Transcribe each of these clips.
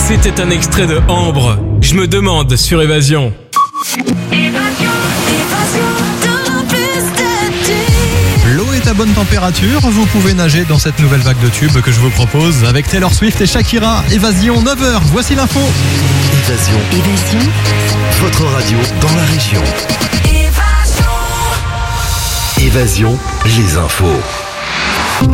C'était un extrait de Ambre. Je me demande sur Évasion. L'eau est à bonne température, vous pouvez nager dans cette nouvelle vague de tubes que je vous propose avec Taylor Swift et Shakira. Évasion 9h, voici l'info. Évasion. Votre radio dans la région. Évasion, les infos.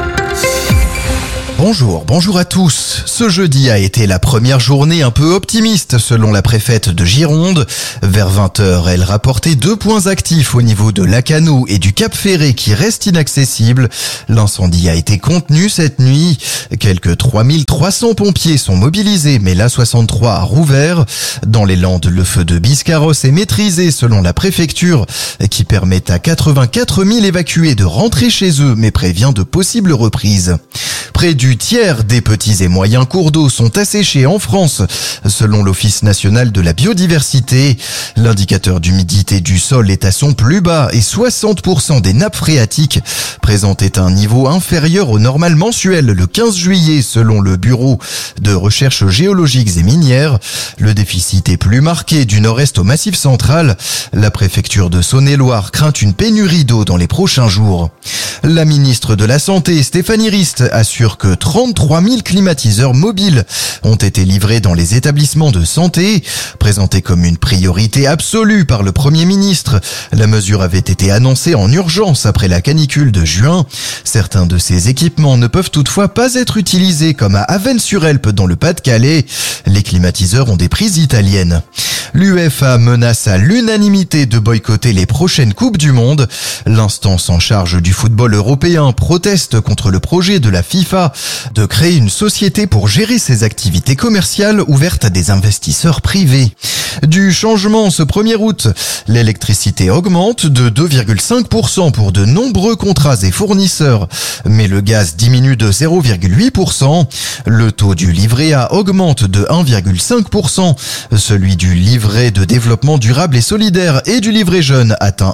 Bonjour à tous. Ce jeudi a été la première journée un peu optimiste selon la préfète de Gironde. Vers 20h, elle rapportait 2 points actifs au niveau de Lacanau et du Cap Ferré qui restent inaccessibles. L'incendie a été contenu cette nuit. Quelques 3300 pompiers sont mobilisés, mais l'A63 a rouvert. Dans les Landes, le feu de Biscarrosse est maîtrisé selon la préfecture qui permet à 84 000 évacués de rentrer chez eux, mais prévient de possibles reprises. Près du tiers des petits et moyens cours d'eau sont asséchés en France, selon l'Office national de la biodiversité. L'indicateur d'humidité du sol est à son plus bas et 60% des nappes phréatiques présentaient un niveau inférieur au normal mensuel le 15 juillet, selon le Bureau de recherche géologiques et minières. Le déficit est plus marqué du nord-est au Massif central. La préfecture de Saône-et-Loire craint une pénurie d'eau dans les prochains jours. La ministre de la Santé, Stéphanie Rist, assure que 33 000 climatiseurs mobiles ont été livrés dans les établissements de santé. Présentée comme une priorité absolue par le Premier ministre, la mesure avait été annoncée en urgence après la canicule de juin. Certains de ces équipements ne peuvent toutefois pas être utilisés, comme à Avesnes-sur-Helpe dans le Pas-de-Calais. Les climatiseurs ont des prises italiennes. L'UEFA menace à l'unanimité de boycotter les prochaines Coupes du Monde. L'instance en charge du football européen proteste contre le projet de la FIFA de créer une société pour gérer ses activités commerciales ouvertes à des investisseurs privés. Du changement ce 1er août, l'électricité augmente de 2,5% pour de nombreux contrats et fournisseurs, mais le gaz diminue de 0,8%. Le taux du livret A augmente de 1,5%. Celui du livret de développement durable et solidaire et du livret jeune atteint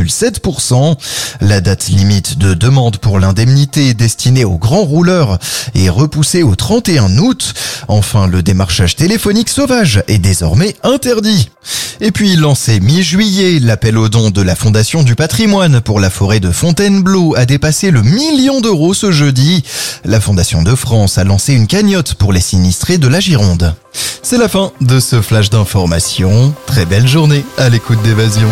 1,7%. La date limite de demande pour l'indemnité destinée aux grands rouleurs est repoussée au 31 août. Enfin, le démarchage téléphonique sauvage est désormais interdit. Et puis, lancé mi-juillet, l'appel aux dons de la Fondation du patrimoine pour la forêt de Fontainebleau a dépassé le 1 million d'euros ce jeudi. La Fondation de France a lancé une cagnotte pour les sinistrés de la Gironde. C'est la fin de ce flash d'information. Très belle journée à l'écoute d'Évasion.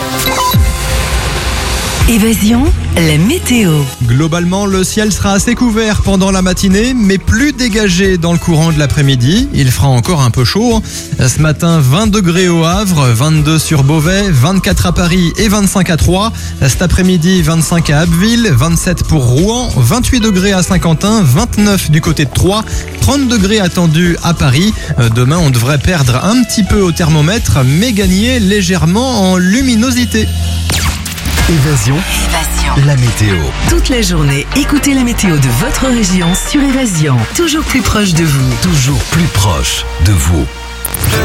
Évasion, la météo. Globalement, le ciel sera assez couvert pendant la matinée, mais plus dégagé dans le courant de l'après-midi. Il fera encore un peu chaud. Ce matin, 20 degrés au Havre, 22 sur Beauvais, 24 à Paris et 25 à Troyes. Cet après-midi, 25 à Abbeville, 27 pour Rouen, 28 degrés à Saint-Quentin, 29 du côté de Troyes, 30 degrés attendus à Paris. Demain, on devrait perdre un petit peu au thermomètre, mais gagner légèrement en luminosité. Évasion, la météo. Toute la journée, écoutez la météo de votre région sur Évasion. Toujours plus proche de vous. Toujours plus proche de vous.